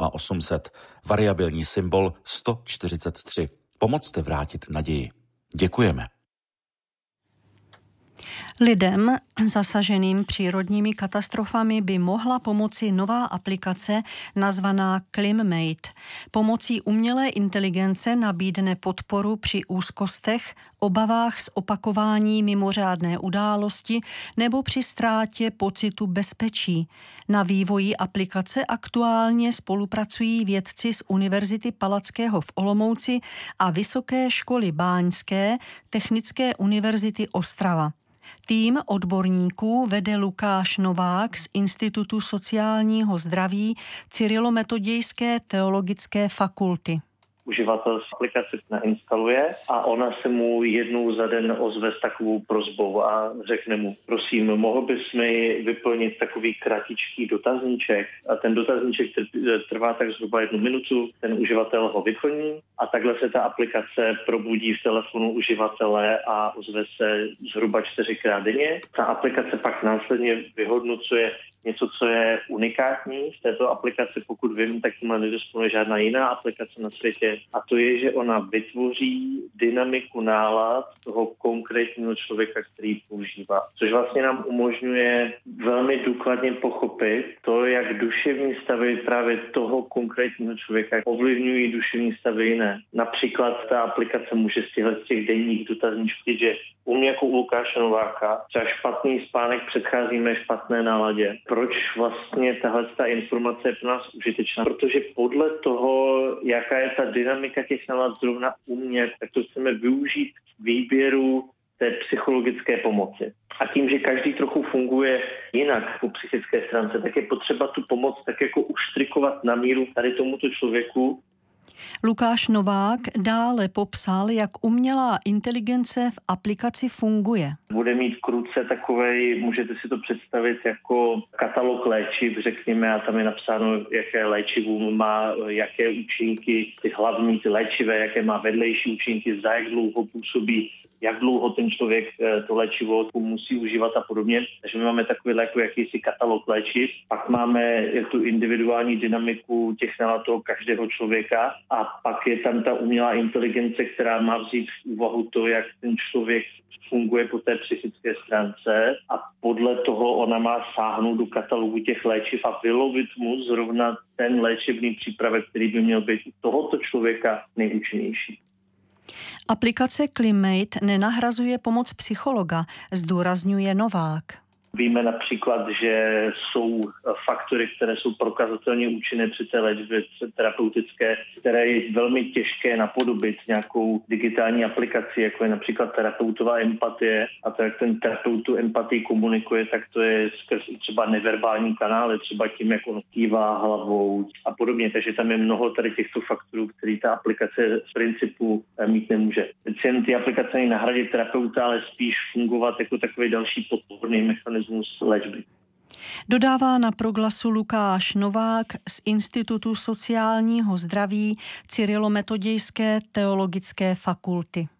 0800, variabilní symbol 143. Pomozte vrátit naději. Děkujeme. Lidem zasaženým přírodními katastrofami by mohla pomoci nová aplikace nazvaná ClimMate. Pomocí umělé inteligence nabídne podporu při úzkostech, obavách z opakování mimořádné události nebo při ztrátě pocitu bezpečí. Na vývoji aplikace aktuálně spolupracují vědci z Univerzity Palackého v Olomouci a Vysoké školy báňské Technické univerzity Ostrava. Tým odborníků vede Lukáš Novák z Institutu sociálního zdraví Cyrilometodějské teologické fakulty. Uživatel aplikace nainstaluje a ona se mu jednou za den ozve s takovou prosbou a řekne mu, prosím, mohl bys mi vyplnit takový kratičký dotazníček a ten dotazníček trvá tak zhruba 1 minutu, ten uživatel ho vyplní a takhle se ta aplikace probudí v telefonu uživatele a ozve se zhruba 4krát denně. Ta aplikace pak následně vyhodnocuje něco, co je unikátní v této aplikaci, pokud vím, tak tímhle nedisponuje žádná jiná aplikace na světě. A to je, že ona vytvoří dynamiku nálad toho konkrétního člověka, který používá. Což vlastně nám umožňuje velmi důkladně pochopit to, jak duševní stavy právě toho konkrétního člověka ovlivňují duševní stavy jiné. Například ta aplikace může z těch denních dotazníčků, že u mě jako u Lukáše Nováka třeba špatný spánek předchází mé špatné náladě. Proč vlastně tahle informace je pro nás užitečná? Protože podle toho, jaká je ta dynamika těch nálad zrovna u mě, tak to chceme využít k výběru té psychologické pomoci. A tím, že každý trochu funguje jinak po psychické stránce, tak je potřeba tu pomoc tak jako uštrikovat na míru tady tomuto člověku. Lukáš Novák dále popsal, jak umělá inteligence v aplikaci funguje. Bude mít kruce takovej, můžete si to představit jako katalog léčiv, řekněme, a tam je napsáno, jaké léčivo má, jaké účinky, ty hlavní, ty léčivé, jaké má vedlejší účinky, za jak dlouho působí, jak dlouho ten člověk to léčivo musí užívat a podobně. Takže my máme takový jako jakýsi katalog léčiv. Pak máme tu individuální dynamiku těch nálad toho každého člověka a pak je tam ta umělá inteligence, která má vzít v úvahu to, jak ten člověk funguje po té psychické stránce a podle toho ona má sáhnout do katalogu těch léčiv a vylovit mu zrovna ten léčebný přípravek, který by měl být u tohoto člověka nejúčinnější. Aplikace ClimMate nenahrazuje pomoc psychologa, zdůrazňuje Novák. Víme například, že jsou faktory, které jsou prokazatelně účinné při té léčbě terapeutické, které je velmi těžké napodobit nějakou digitální aplikaci, jako je například terapeutová empatie. A to, jak ten terapeut tu empatii komunikuje, tak to je skrz třeba neverbální kanály, třeba tím, jak on kývá hlavou a podobně. Takže tam je mnoho tady těchto faktorů, který ta aplikace z principu mít nemůže. Jen ty aplikace nenahradí terapeuta, ale spíš fungovat jako takový další podporný mechanismus léčby. Dodává na Proglasu Lukáš Novák z Institutu sociálního zdraví Cyrilometodějské teologické fakulty.